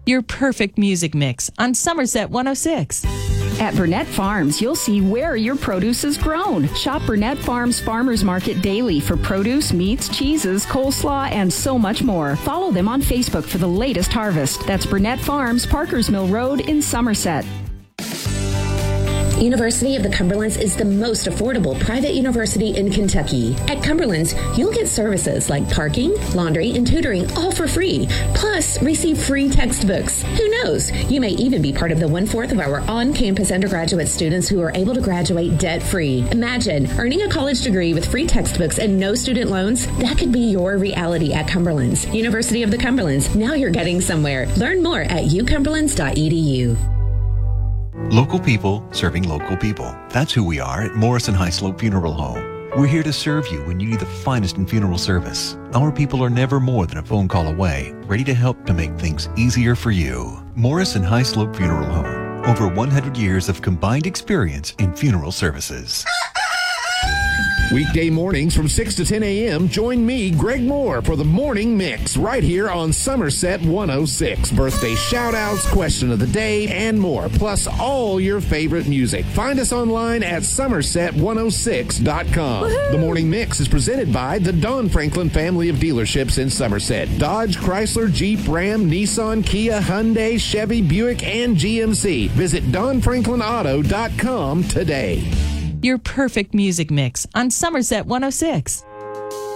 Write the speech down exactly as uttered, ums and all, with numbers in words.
Your perfect music mix on Somerset one oh six. At Burnett Farms, you'll see where your produce is grown. Shop Burnett Farms Farmers Market daily for produce, meats, cheeses, coleslaw, and so much more. Follow them on Facebook for the latest harvest. That's Burnett Farms, Parkers Mill Road in Somerset. University of the Cumberlands is the most affordable private university in Kentucky. At Cumberlands, you'll get services like parking, laundry, and tutoring all for free. Plus, receive free textbooks. Who knows? You may even be part of the one-fourth of our on-campus undergraduate students who are able to graduate debt-free. Imagine earning a college degree with free textbooks and no student loans. That could be your reality at Cumberlands. University of the Cumberlands. Now you're getting somewhere. Learn more at u cumberlands dot e d u. Local people serving local people. That's who we are at Morrison High Slope Funeral Home. We're here to serve you when you need the finest in funeral service. Our people are never more than a phone call away, ready to help to make things easier for you. Morrison High Slope Funeral Home. Over one hundred years of combined experience in funeral services. Weekday mornings from six to ten a.m., join me, Greg Moore, for the Morning Mix right here on Somerset one oh six. Birthday shout-outs, question of the day, and more, plus all your favorite music. Find us online at somerset one oh six dot com. Woo-hoo! The Morning Mix is presented by the Don Franklin family of dealerships in Somerset. Dodge, Chrysler, Jeep, Ram, Nissan, Kia, Hyundai, Chevy, Buick, and G M C. Visit don franklin auto dot com today. Your perfect music mix on Somerset one oh six.